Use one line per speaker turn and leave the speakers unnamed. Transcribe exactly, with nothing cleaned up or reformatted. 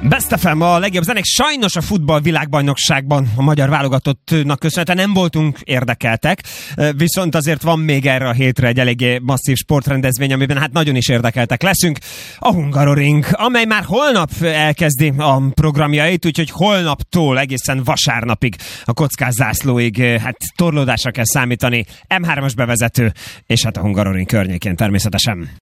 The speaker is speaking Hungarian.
Best ef em, a legjobb zenék. Sajnos a futball világbajnokságban a magyar válogatottnak köszönhetően nem voltunk érdekeltek, viszont azért van még erre a hétre egy eléggé masszív sportrendezvény, amiben hát nagyon is érdekeltek leszünk. A Hungaroring, amely már holnap elkezdi a programjait, úgyhogy holnaptól egészen vasárnapig a kockás zászlóig hát torlódásra kell számítani. em hármas bevezető, és hát a Hungaroring környékén természetesen.